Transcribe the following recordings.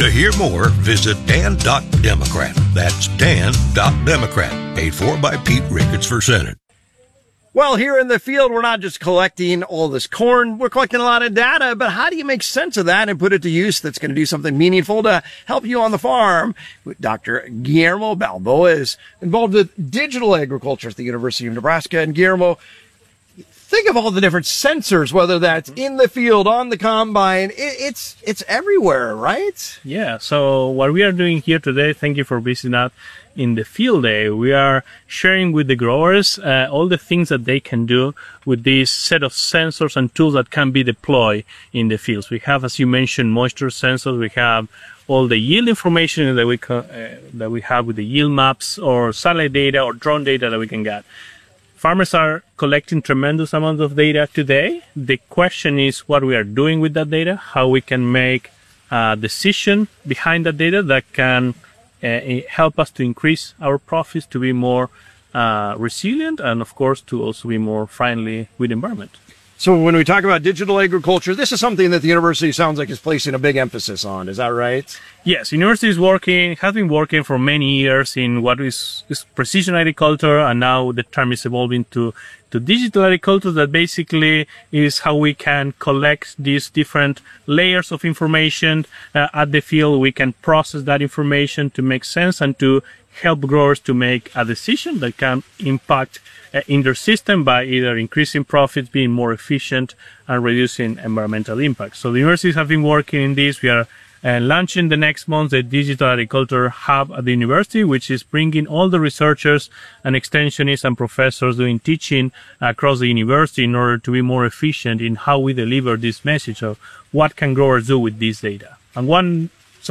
To hear more, visit Dan.Democrat. That's Dan.Democrat. Paid for by Pete Ricketts for Senate. Well, here in the field, we're not just collecting all this corn. We're collecting a lot of data, but how do you make sense of that and put it to use that's going to do something meaningful to help you on the farm? Dr. Guillermo Balboa is involved with digital agriculture at the University of Nebraska. And Guillermo, think of all the different sensors, whether that's in the field, on the combine. It's everywhere, right? Yeah. So what we are doing here today, thank you for visiting us in the field day. We are sharing with the growers all the things that they can do with this set of sensors and tools that can be deployed in the fields. We have, as you mentioned, moisture sensors. We have all the yield information that we have with the yield maps or satellite data or drone data that we can get. Farmers are collecting tremendous amounts of data today. The question is what we are doing with that data, how we can make a decision behind that data that can help us to increase our profits, to be more resilient, and of course to also be more friendly with the environment. So when we talk about digital agriculture, this is something that the university sounds like is placing a big emphasis on. Is that right? Yes, university has been working for many years in what is precision agriculture, and now the term is evolving to digital agriculture. That basically is how we can collect these different layers of information at the field. We can process that information to make sense and to help growers to make a decision that can impact in their system by either increasing profits, being more efficient, and reducing environmental impact. So the universities have been working in this. We are launching the next month the Digital Agriculture Hub at the university, which is bringing all the researchers and extensionists and professors doing teaching across the university in order to be more efficient in how we deliver this message of what can growers do with this data. And one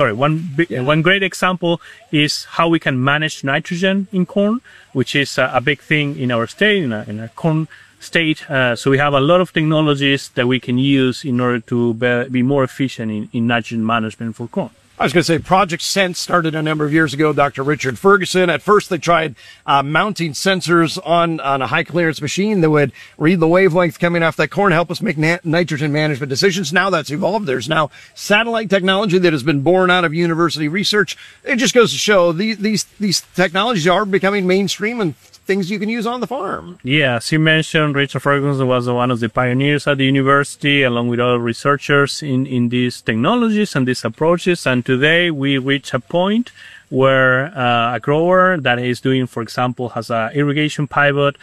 great example is how we can manage nitrogen in corn, which is a big thing in our state, in our corn state. So we have a lot of technologies that we can use in order to be more efficient in nitrogen management for corn. I was going to say Project Sense started a number of years ago. Dr. Richard Ferguson. At first, they tried mounting sensors on a high clearance machine that would read the wavelength coming off that corn, help us make nitrogen management decisions. Now that's evolved. There's now satellite technology that has been born out of university research. It just goes to show these technologies are becoming mainstream and things you can use on the farm. Yeah, as you mentioned, Richard Ferguson was one of the pioneers at the university, along with other researchers in these technologies and these approaches. And today we reach a point where a grower that is doing, for example, has a irrigation pivot,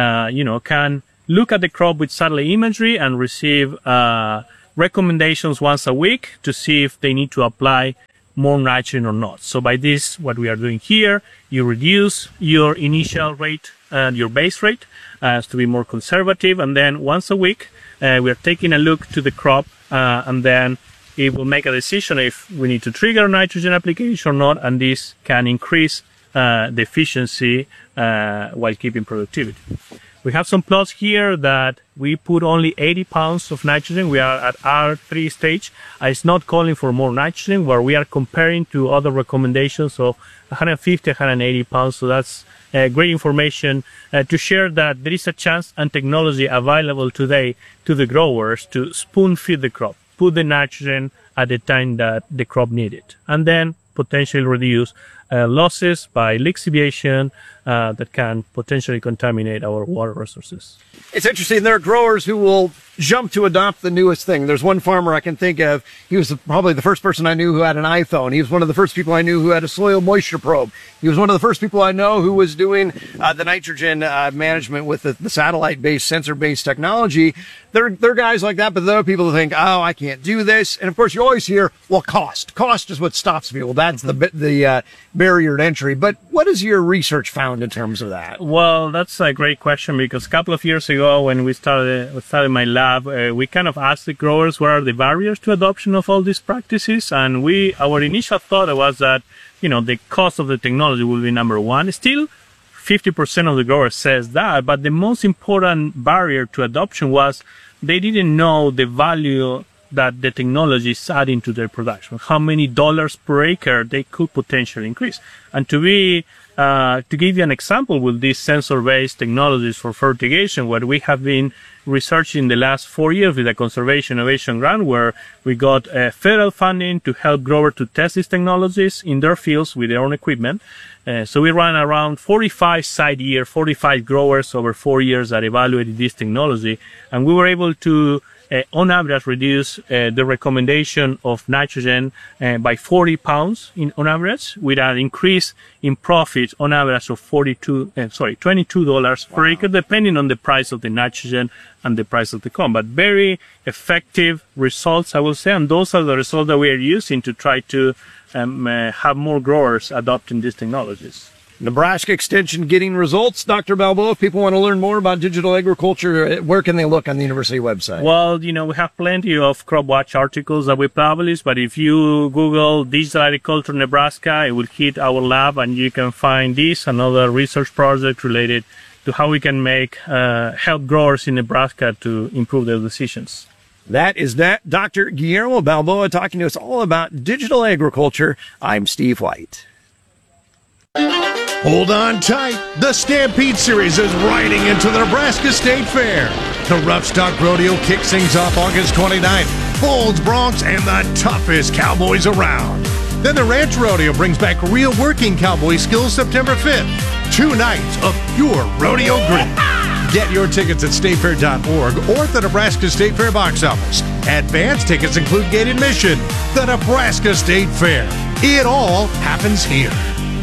can look at the crop with satellite imagery and receive recommendations once a week to see if they need to apply more nitrogen or not. So by this, what we are doing here, you reduce your initial rate and your base rate as to be more conservative, and then once a week we are taking a look to the crop and then it will make a decision if we need to trigger nitrogen application or not, and this can increase the efficiency while keeping productivity. We have some plots here that we put only 80 pounds of nitrogen. We are at R3 stage. It's not calling for more nitrogen, where we are comparing to other recommendations of 150, 180 pounds. So that's great information to share that there is a chance and technology available today to the growers to spoon feed the crop, put the nitrogen at the time that the crop needs it, and then potentially reduce losses by lixiviation that can potentially contaminate our water resources. It's interesting. There are growers who will jump to adopt the newest thing. There's one farmer I can think of. He was probably the first person I knew who had an iPhone. He was one of the first people I knew who had a soil moisture probe. He was one of the first people I know who was doing the nitrogen management with the satellite-based, sensor-based technology. There are guys like that, but there are people who think, oh, I can't do this. And of course, you always hear, well, cost. Cost is what stops people. That's the barrier to entry. But what has your research found in terms of that? Well, that's a great question, because a couple of years ago when we started my lab, we kind of asked the growers what are the barriers to adoption of all these practices, and our initial thought was that the cost of the technology will be number one. Still, 50% of the growers says that, but the most important barrier to adoption was they didn't know the value that the technology is adding to their production, how many dollars per acre they could potentially increase. And to be To give you an example with these sensor-based technologies for fertigation, what we have been researching the last 4 years with the Conservation Innovation Grant, where we got federal funding to help growers to test these technologies in their fields with their own equipment. So we ran around 45 site-year, 45 growers over 4 years that evaluated this technology, and we were able to on average reduce the recommendation of nitrogen by 40 pounds on average, with an increase in profit on average of $22 per acre, depending on the price of the nitrogen and the price of the corn. But very effective results, I will say, and those are the results that we are using to try to have more growers adopting these technologies. Nebraska Extension getting results. Dr. Balboa, if people want to learn more about digital agriculture, where can they look on the university website? Well, we have plenty of Crop Watch articles that we publish, but if you Google Digital Agriculture Nebraska, it will hit our lab, and you can find this and other research projects related to how we can help growers in Nebraska to improve their decisions. That is Dr. Guillermo Balboa talking to us all about digital agriculture. I'm Steve White. Hold on tight. The Stampede Series is riding into the Nebraska State Fair. The Rough Stock Rodeo kicks things off August 29th. Bulls, Broncs, and the toughest cowboys around. Then the Ranch Rodeo brings back real working cowboy skills September 5th. 2 nights of pure rodeo grit. Get your tickets at statefair.org or at the Nebraska State Fair box office. Advance tickets include gate admission. The Nebraska State Fair. It all happens here.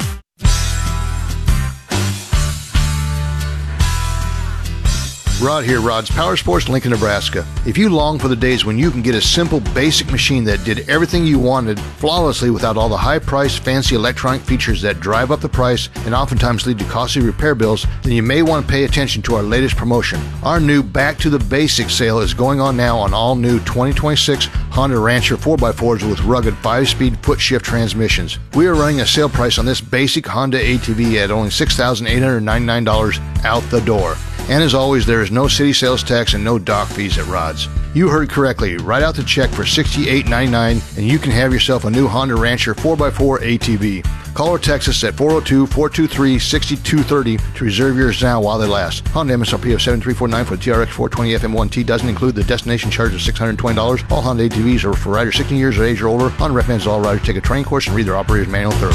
Rod here, Rod's Power Sports, Lincoln, Nebraska. If you long for the days when you can get a simple, basic machine that did everything you wanted flawlessly without all the high-priced, fancy electronic features that drive up the price and oftentimes lead to costly repair bills, then you may want to pay attention to our latest promotion. Our new Back to the Basics sale is going on now on all new 2026 Honda Rancher 4x4s with rugged 5-speed foot-shift transmissions. We are running a sale price on this basic Honda ATV at only $6,899 out the door. And as always, there is no city sales tax and no dock fees at Rod's. You heard correctly. Write out the check for $68.99 and you can have yourself a new Honda Rancher 4x4 ATV. Call or text us at 402-423-6230 to reserve yours now while they last. Honda MSRP of $7,349 for the TRX 420 FM1T doesn't include the destination charge of $620. All Honda ATVs are for riders 16 years of age or older. Honda recommends all riders take a training course and read their operator's manual thoroughly.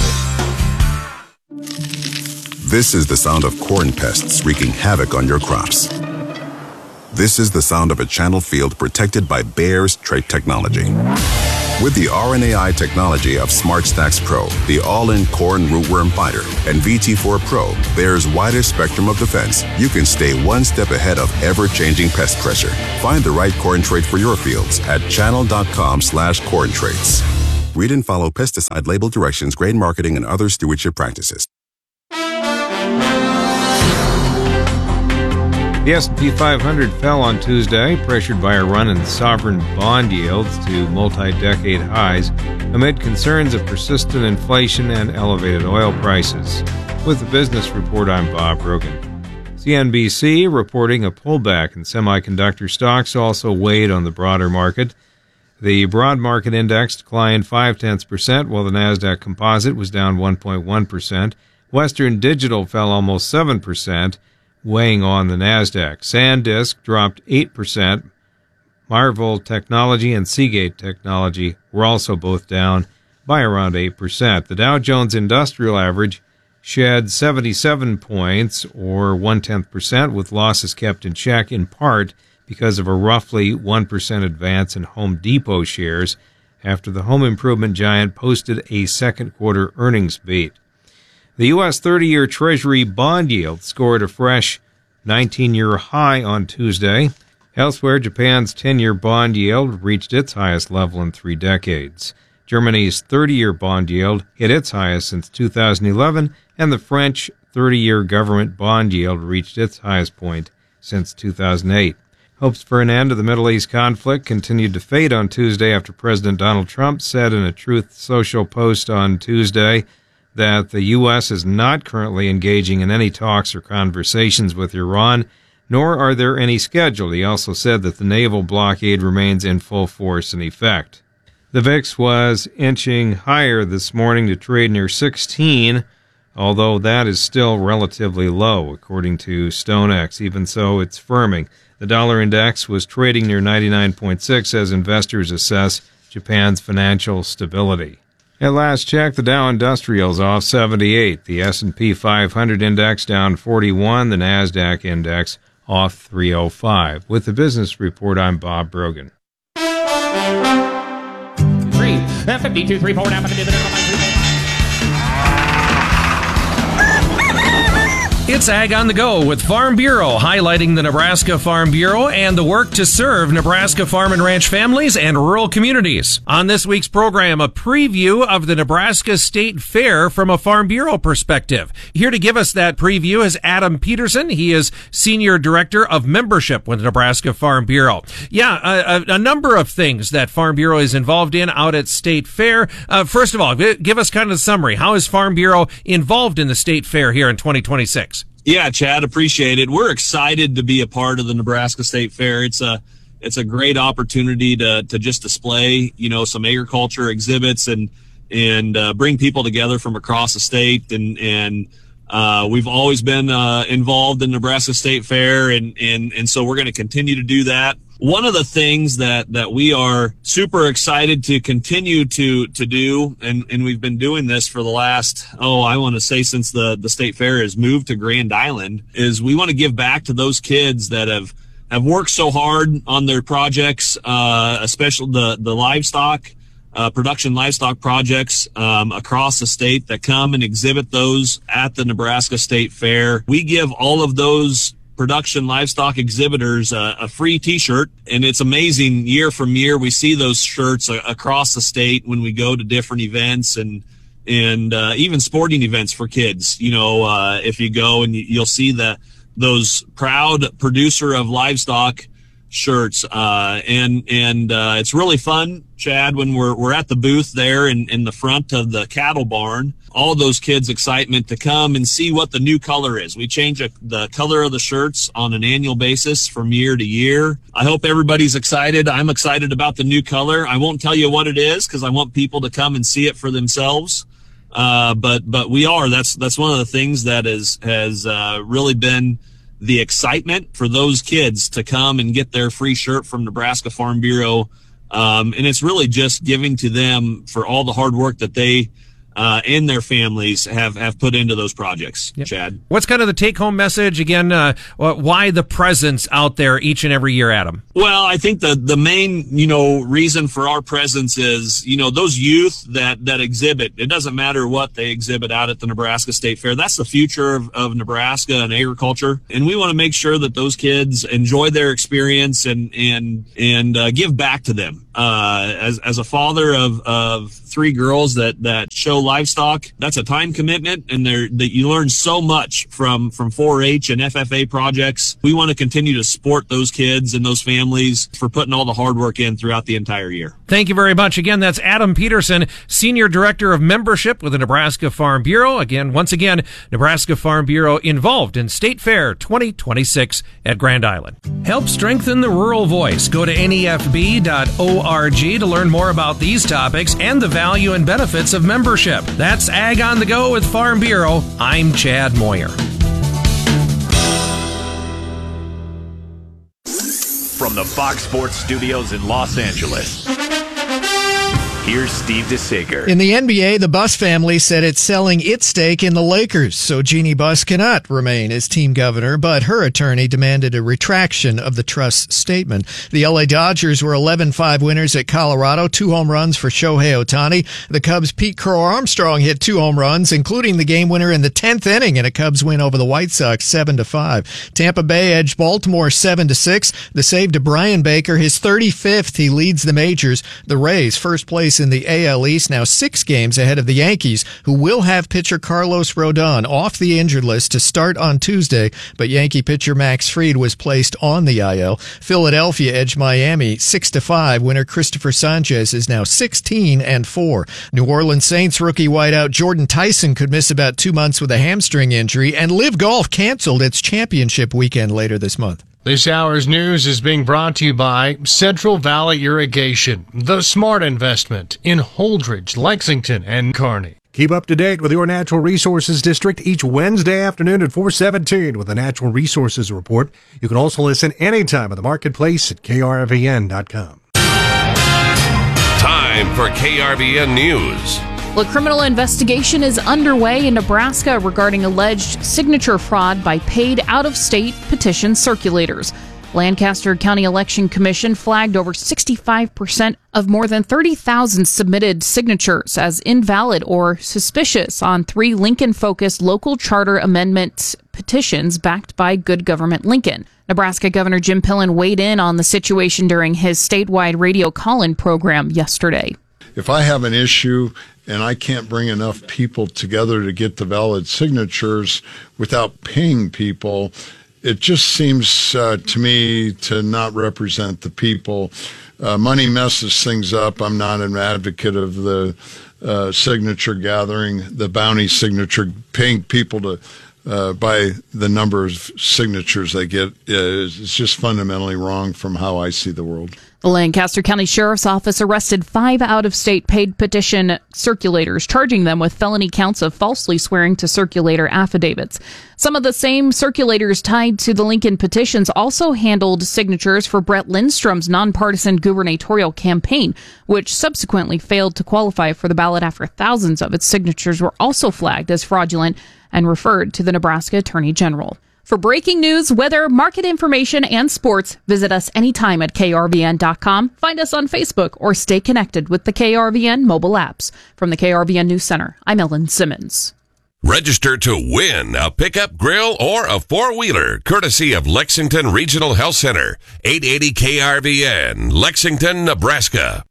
This is the sound of corn pests wreaking havoc on your crops. This is the sound of a channel field protected by Bayer's trait technology. With the RNAi technology of SmartStax Pro, the all-in corn rootworm fighter, and VT4 Pro, Bayer's widest spectrum of defense, you can stay one step ahead of ever-changing pest pressure. Find the right corn trait for your fields at channel.com/corn traits. Read and follow pesticide label directions, grain marketing, and other stewardship practices. The S&P 500 fell on Tuesday, pressured by a run in sovereign bond yields to multi-decade highs amid concerns of persistent inflation and elevated oil prices. With the business report, I'm Bob Rogan. CNBC reporting a pullback in semiconductor stocks also weighed on the broader market. The broad market index declined 0.5%, while the Nasdaq Composite was down 1.1%. Western Digital fell almost 7%. Weighing on the Nasdaq. SanDisk dropped 8%. Marvell Technology and Seagate Technology were also both down by around 8%. The Dow Jones Industrial Average shed 77 points, or 0.1%, with losses kept in check in part because of a roughly 1% advance in Home Depot shares after the home improvement giant posted a second quarter earnings beat. The U.S. 30-year Treasury bond yield scored a fresh 19-year high on Tuesday. Elsewhere, Japan's 10-year bond yield reached its highest level in 3 decades. Germany's 30-year bond yield hit its highest since 2011, and the French 30-year government bond yield reached its highest point since 2008. Hopes for an end to the Middle East conflict continued to fade on Tuesday after President Donald Trump said in a Truth Social post on Tuesday that the U.S. is not currently engaging in any talks or conversations with Iran, nor are there any scheduled. He also said that the naval blockade remains in full force and effect. The VIX was inching higher this morning to trade near 16 although that is still relatively low, according to StoneX. Even so, it's firming. The dollar index was trading near 99.6 as investors assess Japan's financial stability. At last check, the Dow Industrial's off 78. The S&P 500 index down 41. The NASDAQ index off 305. With the Business Report, I'm Bob Brogan. 52, 3, 4, now, It's Ag on the Go with Farm Bureau, highlighting the Nebraska Farm Bureau and the work to serve Nebraska farm and ranch families and rural communities. On this week's program, a preview of the Nebraska State Fair from a Farm Bureau perspective. Here to give us that preview is Adam Peterson. He is Senior Director of Membership with the Nebraska Farm Bureau. Yeah, a number of things that Farm Bureau is involved in out at State Fair. First of all, give us kind of the summary. How is Farm Bureau involved in the State Fair here in 2026? Yeah, Chad, appreciate it. We're excited to be a part of the Nebraska State Fair. It's a great opportunity to just display, some agriculture exhibits and bring people together from across the state. And we've always been involved in Nebraska State Fair, and so we're going to continue to do that. One of the things that we are super excited to continue to do, and we've been doing this for the last, I want to say since the State Fair has moved to Grand Island, is we want to give back to those kids that have worked so hard on their projects, especially the livestock, production livestock projects across the state that come and exhibit those at the Nebraska State Fair. We give all of those production livestock exhibitors a free t-shirt, and it's amazing. Year from year we see those shirts across the state when we go to different events and even sporting events for kids. If you go and you'll see those proud producer of livestock shirts, and it's really fun, Chad, when we're at the booth there in the front of the cattle barn. All those kids' excitement to come and see what the new color is. We change the color of the shirts on an annual basis from year to year. I hope everybody's excited. I'm excited about the new color. I won't tell you what it is because I want people to come and see it for themselves. But we are. That's one of the things that has really been the excitement for those kids to come and get their free shirt from Nebraska Farm Bureau. And it's really just giving to them for all the hard work that they and their families have put into those projects. Yep. Chad, what's kind of the take-home message again? Why the presence out there each and every year, Adam? Well, I think the main reason for our presence is those youth that exhibit. It doesn't matter what they exhibit out at the Nebraska State Fair. That's the future of Nebraska and agriculture, and we want to make sure that those kids enjoy their experience and give back to them. As a father of 3 girls that show livestock, that's a time commitment, and that you learn so much from 4-H and FFA projects. We want to continue to support those kids and those families for putting all the hard work in throughout the entire year. Thank you very much. Again, that's Adam Peterson, Senior Director of Membership with the Nebraska Farm Bureau. Once again, Nebraska Farm Bureau involved in State Fair 2026 at Grand Island. Help strengthen the rural voice. Go to nefb.org to learn more about these topics and the value and benefits of membership. That's Ag on the Go with Farm Bureau. I'm Chad Moyer. From the Fox Sports Studios in Los Angeles, here's Steve DeSager. In the NBA, the Buss family said it's selling its stake in the Lakers, so Jeannie Buss cannot remain as team governor, but her attorney demanded a retraction of the trust's statement. The LA Dodgers were 11-5 winners at Colorado, 2 home runs for Shohei Ohtani. The Cubs' Pete Crow-Armstrong hit 2 home runs, including the game winner in the 10th inning in a Cubs win over the White Sox 7-5. Tampa Bay edged Baltimore 7-6. The save to Brian Baker, his 35th. He leads the majors. The Rays, first place in the AL East, now 6 games ahead of the Yankees, who will have pitcher Carlos Rodon off the injured list to start on Tuesday, but Yankee pitcher Max Fried was placed on the IL. Philadelphia edged Miami 6-5. Winner Christopher Sanchez is now 16-4. New Orleans Saints rookie wideout Jordan Tyson could miss about 2 months with a hamstring injury, and Live Golf canceled its championship weekend later this month. This hour's news is being brought to you by Central Valley Irrigation, the smart investment in Holdridge, Lexington, and Kearney. Keep up to date with your Natural Resources District each Wednesday afternoon at 4:17 with the Natural Resources Report. You can also listen anytime at the marketplace at krvn.com. Time for KRVN News. Well, a criminal investigation is underway in Nebraska regarding alleged signature fraud by paid out-of-state petition circulators. Lancaster County Election Commission flagged over 65% of more than 30,000 submitted signatures as invalid or suspicious on 3 Lincoln-focused local charter amendment petitions backed by Good Government Lincoln. Nebraska Governor Jim Pillen weighed in on the situation during his statewide radio call-in program yesterday. If I have an issue and I can't bring enough people together to get the valid signatures without paying people, it just seems to me to not represent the people. Money messes things up. I'm not an advocate of the signature gathering, the bounty signature, paying people to by the number of signatures they get. It's just fundamentally wrong from how I see the world. The Lancaster County Sheriff's Office arrested 5 out-of-state paid petition circulators, charging them with felony counts of falsely swearing to circulator affidavits. Some of the same circulators tied to the Lincoln petitions also handled signatures for Brett Lindstrom's nonpartisan gubernatorial campaign, which subsequently failed to qualify for the ballot after thousands of its signatures were also flagged as fraudulent and referred to the Nebraska Attorney General. For breaking news, weather, market information, and sports, visit us anytime at krvn.com. Find us on Facebook or stay connected with the KRVN mobile apps. From the KRVN News Center, I'm Ellen Simmons. Register to win a pickup, grill, or a four-wheeler, courtesy of Lexington Regional Health Center, 880 KRVN, Lexington, Nebraska.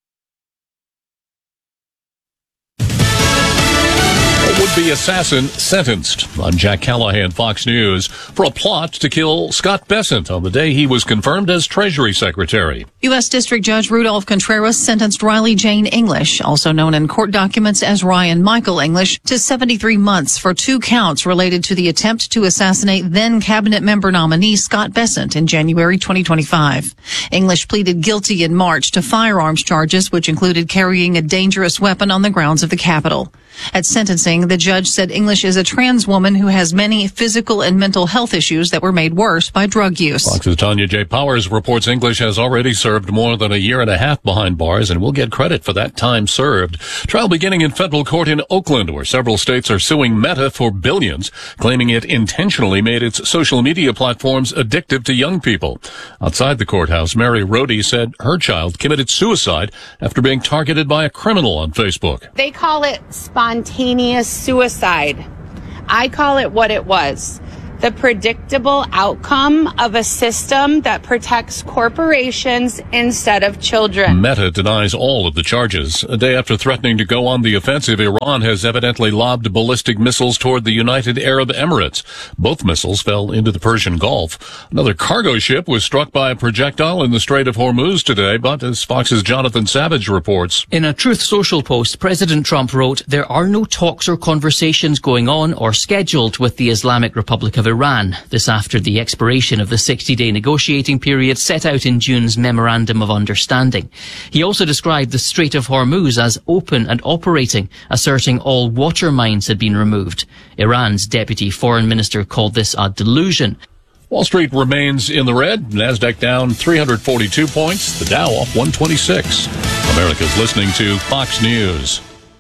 Would-be assassin sentenced. I'm Jack Callahan, Fox News, for a plot to kill Scott Bessent on the day he was confirmed as Treasury Secretary. U.S. District Judge Rudolph Contreras sentenced Riley Jane English, also known in court documents as Ryan Michael English, to 73 months for 2 counts related to the attempt to assassinate then cabinet member nominee Scott Bessent in January 2025. English pleaded guilty in March to firearms charges, which included carrying a dangerous weapon on the grounds of the Capitol. At sentencing, the judge said English is a trans woman who has many physical and mental health issues that were made worse by drug use. Fox's Tanya J. Powers reports English has already served more than a year and a half behind bars and will get credit for that time served. Trial beginning in federal court in Oakland, where several states are suing Meta for billions, claiming it intentionally made its social media platforms addictive to young people. Outside the courthouse, Mary Rohde said her child committed suicide after being targeted by a criminal on Facebook. They call it spontaneous suicide. I call it what it was. The predictable outcome of a system that protects corporations instead of children. Meta denies all of the charges. A day after threatening to go on the offensive, Iran has evidently lobbed ballistic missiles toward the United Arab Emirates. Both missiles fell into the Persian Gulf. Another cargo ship was struck by a projectile in the Strait of Hormuz today, but as Fox's Jonathan Savage reports. In a Truth Social post, President Trump wrote, "There are no talks or conversations going on or scheduled with the Islamic Republic of Iran." This after the expiration of the 60-day negotiating period set out in June's Memorandum of Understanding. He also described the Strait of Hormuz as open and operating, asserting all water mines had been removed. Iran's deputy foreign minister called this a delusion. Wall Street remains in the red. NASDAQ down 342 points. The Dow off 126. America's listening to Fox News.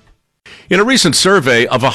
In a recent survey of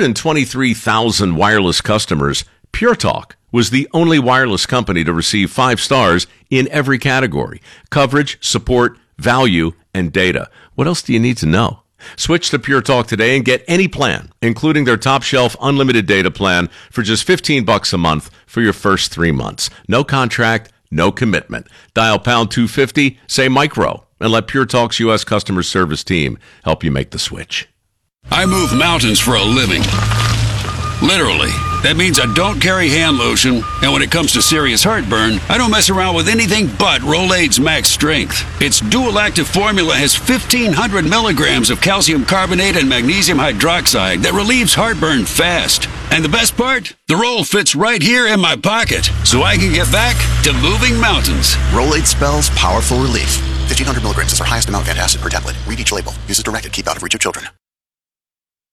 123,000 wireless customers, Pure Talk was the only wireless company to receive 5 stars in every category: coverage, support, value, and data. What else do you need to know? Switch to Pure Talk today and get any plan, including their top shelf unlimited data plan, for just $15 a month for your first 3 months. No contract, no commitment. Dial pound 250, say micro, and let Pure Talk's U.S. customer service team help you make the switch. I move mountains for a living. Literally. That means I don't carry hand lotion, and when it comes to serious heartburn, I don't mess around with anything but Rolaids Max Strength. Its dual-active formula has 1,500 milligrams of calcium carbonate and magnesium hydroxide that relieves heartburn fast. And the best part? The roll fits right here in my pocket, so I can get back to moving mountains. Rolaids spells powerful relief. 1,500 milligrams is our highest amount of antacid per tablet. Read each label. Use as directed. Keep out of reach of children.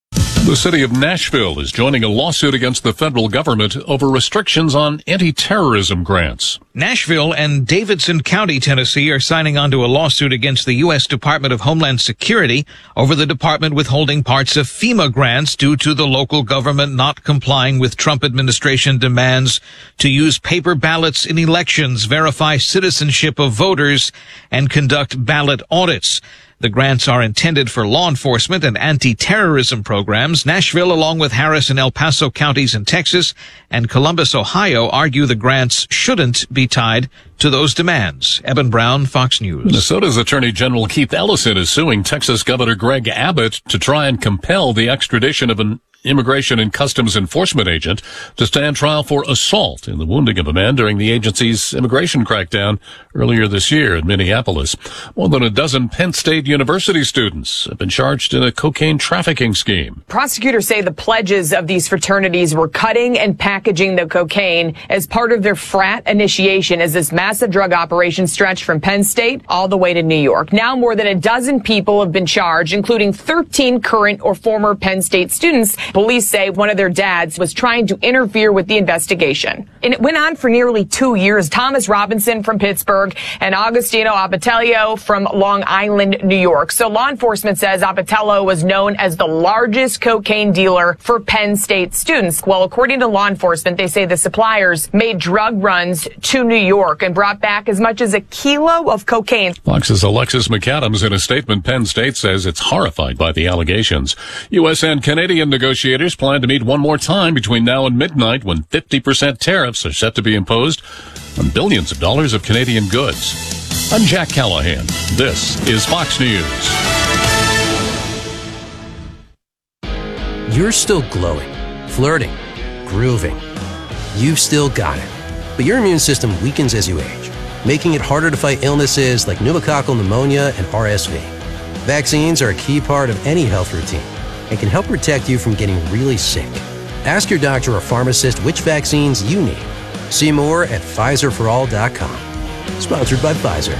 The city of Nashville is joining a lawsuit against the federal government over restrictions on anti-terrorism grants. Nashville and Davidson County, Tennessee, are signing on to a lawsuit against the U.S. Department of Homeland Security over the department withholding parts of FEMA grants due to the local government not complying with Trump administration demands to use paper ballots in elections, verify citizenship of voters, and conduct ballot audits. The grants are intended for law enforcement and anti-terrorism programs. Nashville, along with Harris and El Paso counties in Texas and Columbus, Ohio, argue the grants shouldn't be tied to those demands. Eben Brown, Fox News. Minnesota's Attorney General Keith Ellison is suing Texas Governor Greg Abbott to try and compel the extradition of an Immigration and Customs Enforcement agent to stand trial for assault in the wounding of a man during the agency's immigration crackdown earlier this year in Minneapolis. More than a dozen Penn State University students have been charged in a cocaine trafficking scheme. Prosecutors say the pledges of these fraternities were cutting and packaging the cocaine as part of their frat initiation as this massive drug operation stretched from Penn State all the way to New York. Now more than a dozen people have been charged, including 13 current or former Penn State students. Police say one of their dads was trying to interfere with the investigation. And it went on for nearly 2 years. Thomas Robinson from Pittsburgh and Agostino Abatello from Long Island, New York. So law enforcement says Abatello was known as the largest cocaine dealer for Penn State students. Well, according to law enforcement, they say the suppliers made drug runs to New York and brought back as much as 1 kilo of cocaine. Fox's Alexis McAdams, in a statement, Penn State says it's horrified by the allegations. U.S. and Canadian negotiators plan to meet one more time between now and midnight when 50% tariffs are set to be imposed on billions of dollars of Canadian goods. I'm Jack Callahan. This is Fox News. You're still glowing, flirting, grooving. You've still got it. But your immune system weakens as you age, making it harder to fight illnesses like pneumococcal pneumonia and RSV. Vaccines are a key part of any health routine and can help protect you from getting really sick. Ask your doctor or pharmacist which vaccines you need. See more at PfizerForAll.com. Sponsored by Pfizer.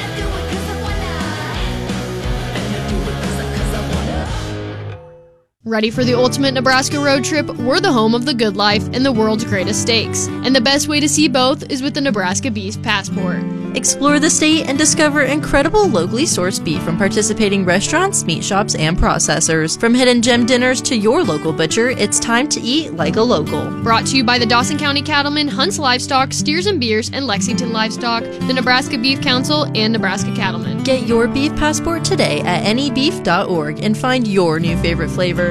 Ready for the ultimate Nebraska road trip? We're the home of the good life and the world's greatest steaks. And the best way to see both is with the Nebraska Beef Passport. Explore the state and discover incredible locally sourced beef from participating restaurants, meat shops, and processors. From hidden gem dinners to your local butcher, it's time to eat like a local. Brought to you by the Dawson County Cattlemen, Hunts Livestock, Steers and Beers, and Lexington Livestock, the Nebraska Beef Council, and Nebraska Cattlemen. Get your beef passport today at anybeef.org and find your new favorite flavor.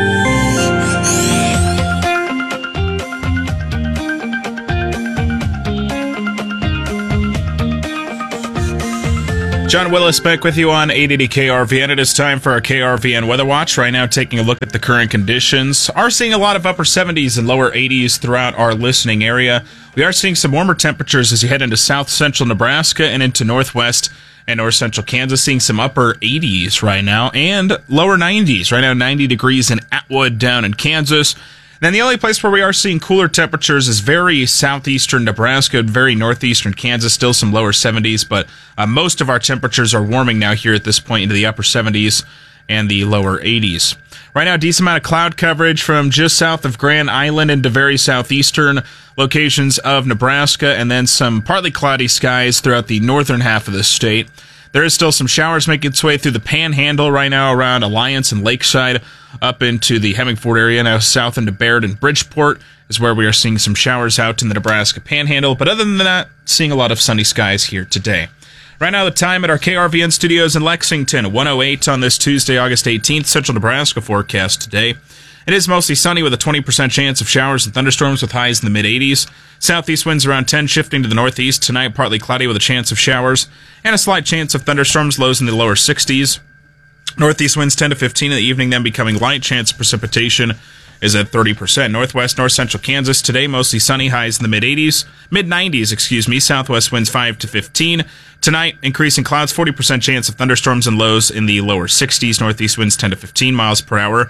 John Willis back with you on 880 KRVN. It is time for our KRVN Weather Watch. Right now, taking a look at the current conditions. Are seeing a lot of upper 70s and lower 80s throughout our listening area. We are seeing some warmer temperatures as you head into south central Nebraska and into northwest and north central Kansas. Seeing some upper 80s right now and lower 90s. Right now, 90 degrees in Atwood down in Kansas. Then the only place where we are seeing cooler temperatures is very southeastern Nebraska, very northeastern Kansas, still some lower 70s, but most of our temperatures are warming now here at this point into the upper 70s and the lower 80s. Right now, decent amount of cloud coverage from just south of Grand Island into very southeastern locations of Nebraska, and then some partly cloudy skies throughout the northern half of the state. There is still some showers making its way through the Panhandle right now around Alliance and Lakeside up into the Hemingford area. Now south into Baird and Bridgeport is where we are seeing some showers out in the Nebraska Panhandle. But other than that, seeing a lot of sunny skies here today. Right now, the time at our KRVN studios in Lexington, 1:08 on this Tuesday, August 18th. Central Nebraska forecast today. It is mostly sunny with a 20% chance of showers and thunderstorms with highs in the mid-80s. Southeast winds around 10, shifting to the northeast. Tonight, partly cloudy with a chance of showers and a slight chance of thunderstorms, lows in the lower 60s. Northeast winds 10 to 15 in the evening, then becoming light. Chance of precipitation is at 30%. Northwest, north central Kansas today, mostly sunny, highs in the mid-90s, Southwest winds 5 to 15. Tonight, increasing clouds, 40% chance of thunderstorms and lows in the lower 60s. Northeast winds 10 to 15 miles per hour.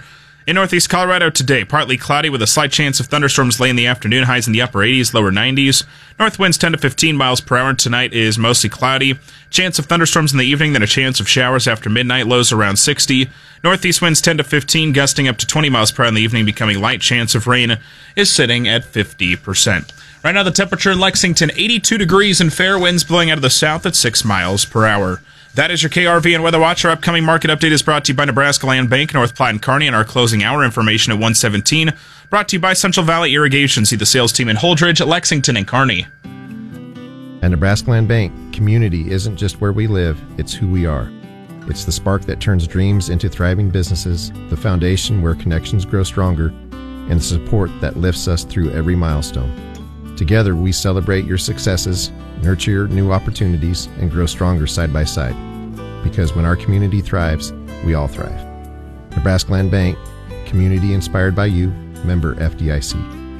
In northeast Colorado today, partly cloudy with a slight chance of thunderstorms late in the afternoon, highs in the upper 80s, lower 90s. North winds 10 to 15 miles per hour. Tonight is mostly cloudy. Chance of thunderstorms in the evening, then a chance of showers after midnight, lows around 60. Northeast winds 10 to 15, gusting up to 20 miles per hour in the evening, becoming light. Chance of rain is sitting at 50%. Right now, the temperature in Lexington, 82 degrees and fair winds blowing out of the south at 6 miles per hour. That is your KRV and Weather Watch. Our upcoming market update is brought to you by Nebraska Land Bank, North Platte and Kearney, and our closing hour information at 1:17. Brought to you by Central Valley Irrigation. See the sales team in Holdridge, Lexington, and Kearney. At Nebraska Land Bank, community isn't just where we live, it's who we are. It's the spark that turns dreams into thriving businesses, the foundation where connections grow stronger, and the support that lifts us through every milestone. Together, we celebrate your successes, nurture your new opportunities, and grow stronger side by side. Because when our community thrives, we all thrive. Nebraska Land Bank, community inspired by you, member FDIC.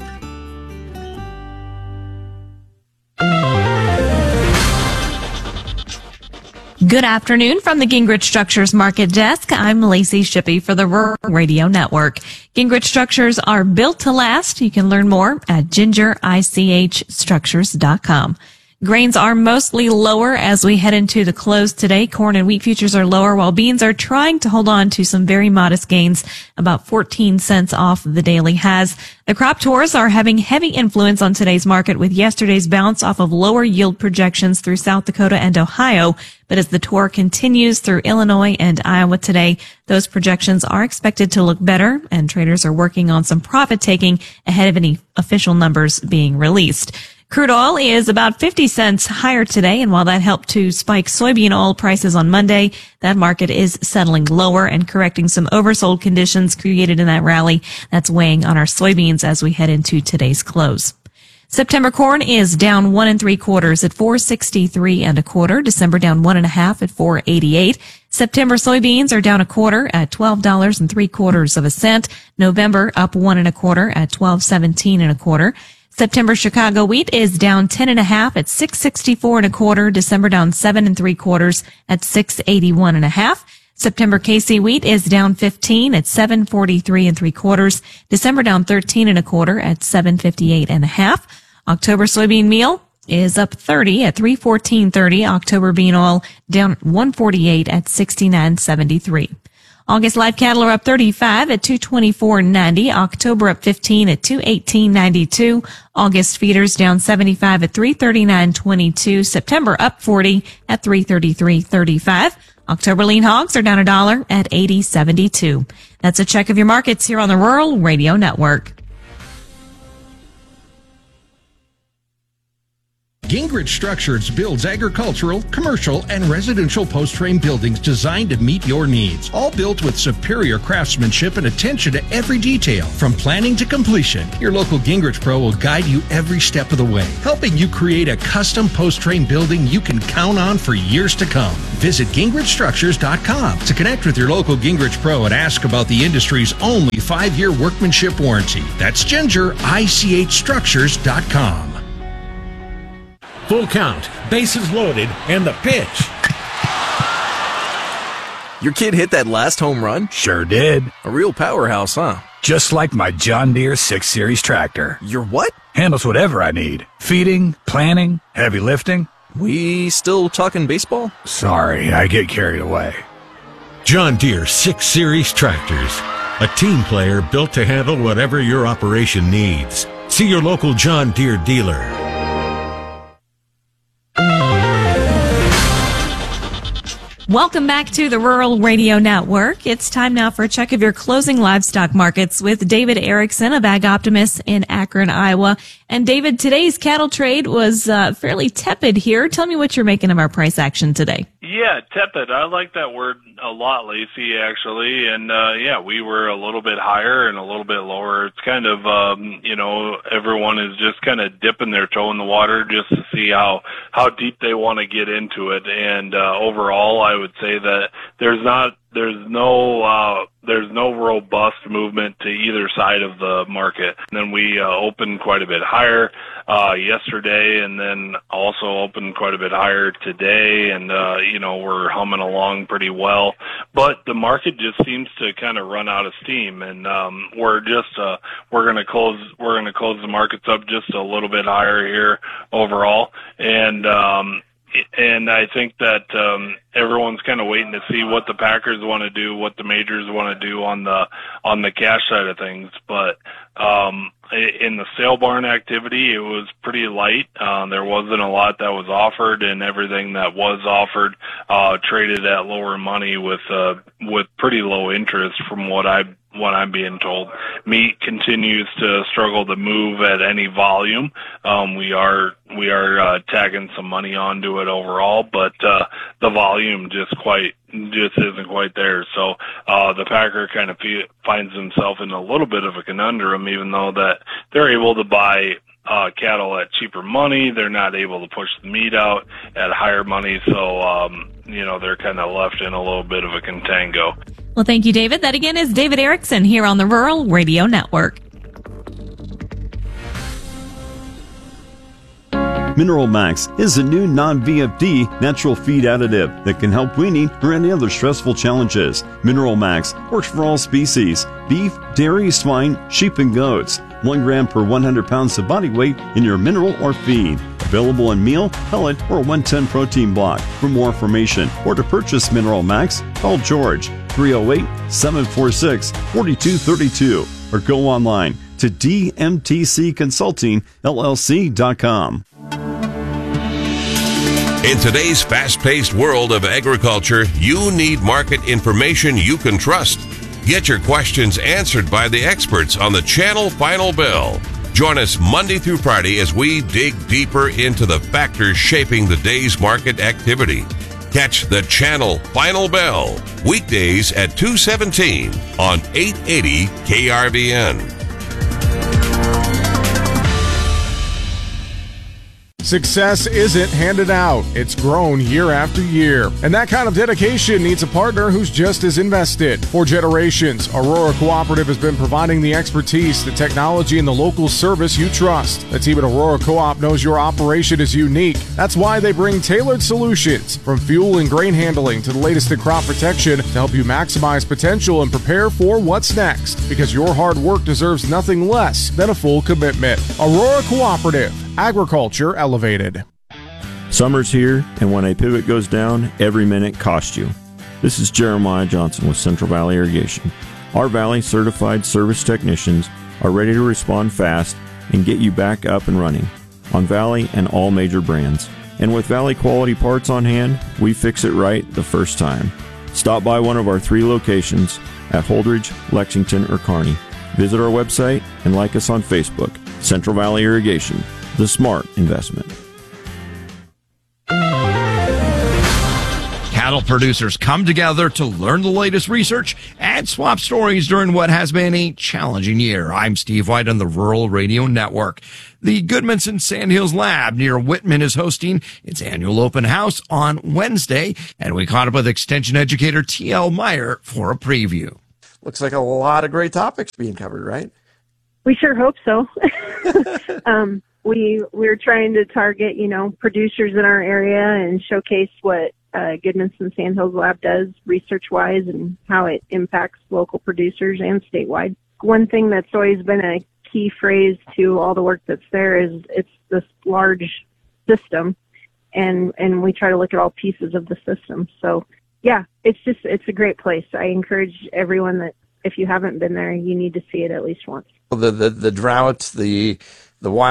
Good afternoon from the Gingrich Structures Market Desk. I'm Lacey Shippey for the Rural Radio Network. Gingrich Structures are built to last. You can learn more at gingerichstructures.com. Grains are mostly lower as we head into the close today. Corn and wheat futures are lower, while beans are trying to hold on to some very modest gains, about 14 cents off the daily has. The crop tours are having heavy influence on today's market, with yesterday's bounce off of lower yield projections through South Dakota and Ohio. But as the tour continues through Illinois and Iowa today, those projections are expected to look better, and traders are working on some profit taking ahead of any official numbers being released. Crude oil is about 50 cents higher today, and while that helped to spike soybean oil prices on Monday, that market is settling lower and correcting some oversold conditions created in that rally. That's weighing on our soybeans as we head into today's close. September corn is down 1 3/4 at 4.63 1/4. December down 1 1/2 at 4.88. September soybeans are down 1/4 at $12 3/4 cents. November up 1 1/4 at 12.17 1/4. September Chicago wheat is down 10 1/2 at 6.64 1/4. December down 7 3/4 at 6.81 1/2. September KC wheat is down 15 at 7.43 3/4. December down 13 1/4 at 7.58 1/2. October soybean meal is up 30 at 3.14.30. October bean oil down 1.48 at 69.73. August live cattle are up 35 at 224.90. October up 15 at 218.92. August feeders down 75 at 339.22. September up 40 at 333.35. October lean hogs are down $1 at 80.72. That's a check of your markets here on the Rural Radio Network. Gingrich Structures builds agricultural, commercial, and residential post-frame buildings designed to meet your needs. All built with superior craftsmanship and attention to every detail, from planning to completion. Your local Gingrich Pro will guide you every step of the way, helping you create a custom post-frame building you can count on for years to come. Visit GingrichStructures.com to connect with your local Gingrich Pro and ask about the industry's only 5-year workmanship warranty. That's GingerichStructures.com. Full count, bases loaded, and the pitch. Your kid hit that last home run? Sure did. A real powerhouse, huh? Just like my John Deere 6 Series tractor. Your what? Handles whatever I need. Feeding, planting, heavy lifting. We still talking baseball? Sorry, I get carried away. John Deere 6 Series tractors. A team player built to handle whatever your operation needs. See your local John Deere dealer. Welcome back to the Rural Radio Network. It's time now for a check of your closing livestock markets with David Erickson of Ag Optimist in Akron, Iowa. And David, today's cattle trade was fairly tepid here. Tell me what you're making of our price action today. Yeah, tepid. I like that word a lot, Lacey, actually. And, we were a little bit higher and a little bit lower. It's kind of, everyone is just kind of dipping their toe in the water just to see how deep they want to get into it. And overall, I would say that there's no no robust movement to either side of the market. And then we opened quite a bit higher yesterday, and then also opened quite a bit higher today, and we're humming along pretty well. But the market just seems to kind of run out of steam, and we're going to close the markets up just a little bit higher here overall, and I think that everyone's kind of waiting to see what the Packers want to do, what the majors want to do on the cash side of things. But in the sale barn activity, it was pretty light. There wasn't a lot that was offered, and everything that was offered traded at lower money with pretty low interest from what I'm being told. Meat continues to struggle to move at any volume. We are tagging some money onto it overall, but the volume just isn't quite there. So the Packer kind of finds himself in a little bit of a conundrum, even though that they're able to buy cattle at cheaper money. They're not able to push the meat out at higher money, so they're kind of left in a little bit of a contango. Well, thank you, David. That again is David Erickson here on the Rural Radio Network. Mineral Max is a new non-VFD natural feed additive that can help weaning or any other stressful challenges. Mineral Max works for all species: beef, dairy, swine, sheep, and goats. 1 gram per 100 pounds of body weight in your mineral or feed. Available in meal, pellet, or 110 protein block. For more information or to purchase Mineral Max, call George 308-746-4232 or go online to dmtcconsultingllc.com. In today's fast-paced world of agriculture, you need market information you can trust. Get your questions answered by the experts on the Channel Final Bell. Join us Monday through Friday as we dig deeper into the factors shaping the day's market activity. Catch the Channel Final Bell weekdays at 2:17 on 880 KRVN. Success isn't handed out, it's grown year after year. And that kind of dedication needs a partner who's just as invested. For generations, Aurora Cooperative has been providing the expertise, the technology, and the local service you trust. The team at Aurora Co-op knows your operation is unique. That's why they bring tailored solutions, from fuel and grain handling to the latest in crop protection, to help you maximize potential and prepare for what's next. Because your hard work deserves nothing less than a full commitment. Aurora Cooperative. Agriculture elevated. Summer's here, and when a pivot goes down, every minute costs you. This is Jeremiah Johnson with Central Valley Irrigation. Our Valley certified service technicians are ready to respond fast and get you back up and running on Valley and all major brands. And with Valley quality parts on hand, we fix it right the first time. Stop by one of our 3 locations at Holdridge, Lexington, or Kearney. Visit our website and like us on Facebook. Central Valley Irrigation, the smart investment. Cattle producers come together to learn the latest research and swap stories during what has been a challenging year. I'm Steve White on the Rural Radio Network. The Goodmanson Sandhills Lab near Whitman is hosting its annual open house on Wednesday, and we caught up with Extension educator T.L. Meyer for a preview. Looks like a lot of great topics being covered, right? We sure hope so. We're trying to target, producers in our area and showcase what Goodmanson Sandhills Lab does research-wise and how it impacts local producers and statewide. One thing that's always been a key phrase to all the work that's there is it's this large system, and we try to look at all pieces of the system. So, yeah, it's a great place. I encourage everyone that if you haven't been there, you need to see it at least once. The drought, the wild